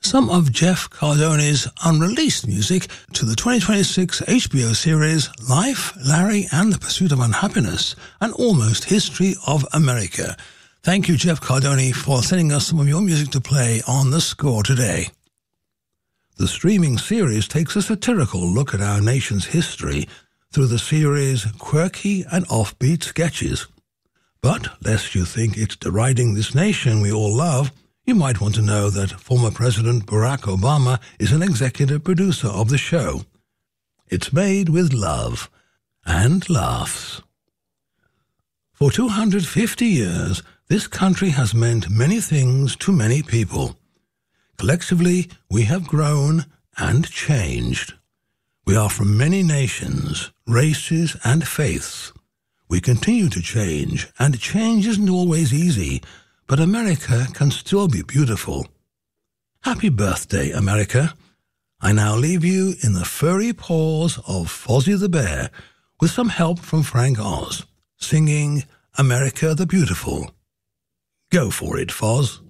some of Jeff Cardone's unreleased music to the 2026 HBO series Life, Larry and the Pursuit of Unhappiness, an almost history of America. Thank you, Jeff Cardone, for sending us some of your music to play on The Score today. The streaming series takes a satirical look at our nation's history through the series' quirky and offbeat sketches. But, lest you think it's deriding this nation we all love, you might want to know that former President Barack Obama is an executive producer of the show. It's made with love and laughs. For 250 years, this country has meant many things to many people. Collectively, we have grown and changed. We are from many nations, races, and faiths. We continue to change, and change isn't always easy, but America can still be beautiful. Happy birthday, America. I now leave you in the furry paws of Fozzie the Bear with some help from Frank Oz, singing America the Beautiful. Go for it, Foz.